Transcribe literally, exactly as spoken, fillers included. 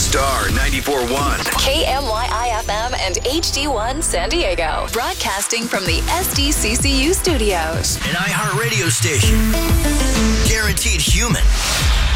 Star ninety-four point one. K M Y I F M and H D one San Diego. Broadcasting from the S D C C U studios. An iHeartRadio station. Guaranteed human.